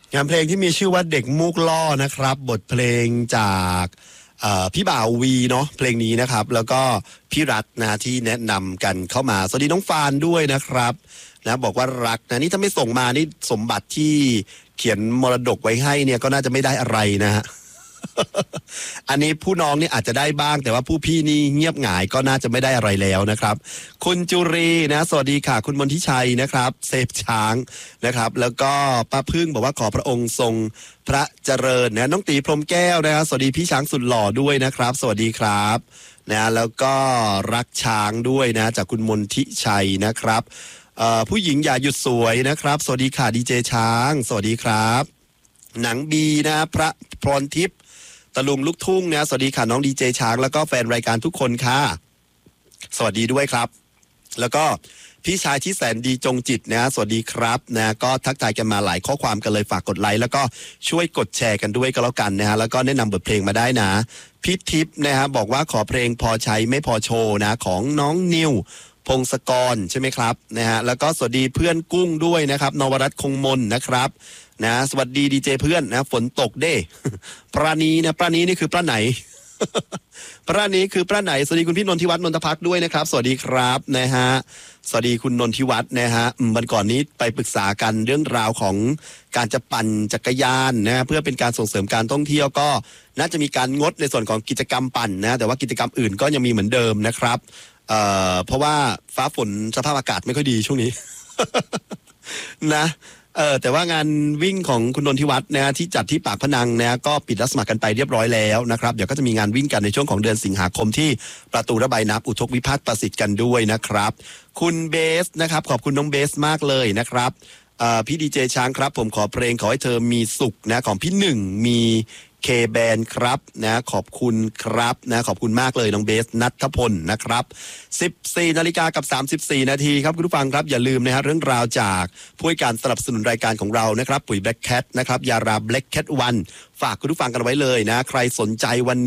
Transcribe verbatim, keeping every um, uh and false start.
งานเพลงที่มีชื่อว่าเด็กมูกล่อนะครับบทเพลงจากพี่บ่าววีเนาะเพลงนี้นะครับแล้วก็พี่รัตนะที่แนะนำกันเข้ามาสวัสดีน้องฟานด้วยนะครับนะบอกว่ารักนะนี่ถ้าไม่ส่งมานี่สมบัติที่เขียนมรดกไว้ให้เนี่ยก็น่าจะไม่ได้อะไรนะฮะ อันนี้ผู้น้องนี่อาจจะได้บ้างแต่ว่าผู้พี่นี่เงียบหงายก็น่าจะไม่ได้อะไรแล้วนะครับคุณจุรีนะสวัสดีค่ะคุณมนทิชัยนะครับเซฟช้างนะครับแล้วก็ป้าพึ่งบอกว่าขอพระองค์ทรงพระเจริญนะน้องตีพรหมแก้วนะครับสวัสดีพี่ช้างสุดหล่อด้วยนะครับสวัสดีครับนะแล้วก็รักช้างด้วยนะจากคุณมนทิชัยนะครับผู้หญิงอย่าหยุดสวยนะครับสวัสดีค่ะดีเจช้างสวัสดีครับหนังบีนะพระพรทิพย์ตะลุงลูกทุ่งนะสวัสดีค่ะน้องดีเจช้างแล้วก็แฟนรายการทุกคนค่ะสวัสดีด้วยครับแล้วก็พี่ชายที่แสนดีจงจิตนะสวัสดีครับนะก็ทักทายกันมาหลายข้อความกันเลยฝากกดไลค์แล้วก็ช่วยกดแชร์กันด้วยก็แล้วกันนะฮะแล้วก็แนะนำบทเพลงมาได้นะพี่ทิพย์นะฮะบอกว่าขอเพลงพอใช้ไม่พอโชว์นะของน้องนิวพงศกรใช่ไหมครับนะฮะแล้วก็สวัสดีเพื่อนกุ้งด้วยนะครับนวรัตน์คงมนนะครับนะสวัสดีดีเจเพื่อนนะฝนตกเด้ปราณีนะปราณีนี่คือปลาไหน ปราณีคือปลาไหนสวัสดีคุณพี่นนทิวัฒน์นนทพักด้วยนะครับสวัสดีครับนะฮะสวัสดีคุณนนทิวัฒน์นะฮะวันก่อนนี้ไปปรึกษากันเรื่องราวของการจะปั่นจักรยานนะเพื่อเป็นการส่งเสริมการท่องเที่ยวก็น่าจะมีการงดในส่วนของกิจกรรมปั่นนะแต่ว่ากิจกรรมอื่นก็ยังมีเหมือนเดิมนะครับเอ่อเพราะว่าฟ้าฝนสภาพอากาศไม่ค่อยดีช่วงนี้ นะเออแต่ว่างานวิ่งของคุณนนทิวัฒน์นะที่จัดที่ปากพนังนะก็ปิดรับสมัครกันไปเรียบร้อยแล้วนะครับเดี๋ยวก็จะมีงานวิ่งกันในช่วงของเดือนสิงหาคมที่ประตูระบายน้ำอุทกวิพัฒน์ประสิทธิ์กันด้วยนะครับคุณเบสนะครับขอบคุณน้องเบสมากเลยนะครับพี่ดีเจช้างครับผมขอเพลงขอให้เธอมีสุขนะของพี่หนึ่งมีเคแบนครับนะขอบคุณครับนะขอบคุณมากเลยน้องเบสนัทพลนะครับสิบสี่นาฬิกากับสามสิบสี่นาทีครับคุณผู้ฟังครับอย่าลืมนะฮะเรื่องราวจากผู้ให้การสนับสนุนรายการของเรานะครับปุ๋ยแบล็คแคทนะครับยาราแบล็คแคทวันฝากคุณผู้ฟังกันไว้เลยนะใครสนใจวันนี้